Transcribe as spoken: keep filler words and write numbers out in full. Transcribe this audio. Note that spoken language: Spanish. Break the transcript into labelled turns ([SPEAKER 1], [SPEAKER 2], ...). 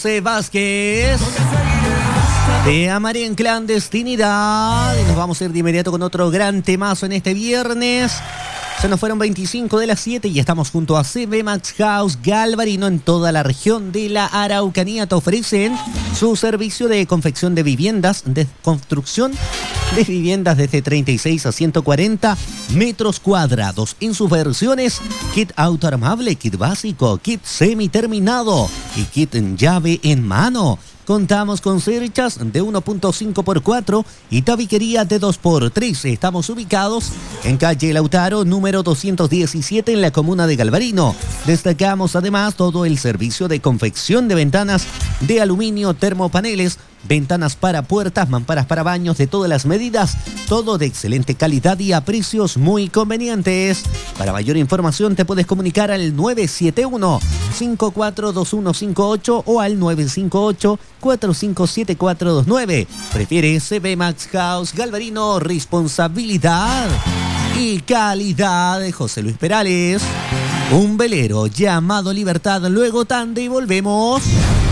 [SPEAKER 1] José Vázquez. Te amaré en clandestinidad. Y nos vamos a ir de inmediato con otro gran temazo en este viernes. Se nos fueron veinticinco de las siete y estamos junto a C B Max House Galvarino en toda la región de la Araucanía. Te ofrecen su servicio de confección de viviendas, de construcción de viviendas desde treinta y seis a ciento cuarenta metros cuadrados en sus versiones kit autoarmable, kit básico, kit semiterminado y kit en llave en mano. Contamos con cerchas de uno punto cinco por cuatro y tabiquería de dos por tres. Estamos ubicados en calle Lautaro, número doscientos diecisiete, en la comuna de Galvarino. Destacamos además todo el servicio de confección de ventanas de aluminio, termopaneles, ventanas para puertas, mamparas para baños de todas las medidas, todo de excelente calidad y a precios muy convenientes. Para mayor información te puedes comunicar al nueve siete uno, cinco cuatro dos uno cinco ocho o al nueve cinco ocho, cuatro cinco siete cuatro dos nueve. Prefiere C B Max House Galvarino, responsabilidad y calidad de José Luis Perales. Un velero llamado Libertad, luego tanda y volvemos.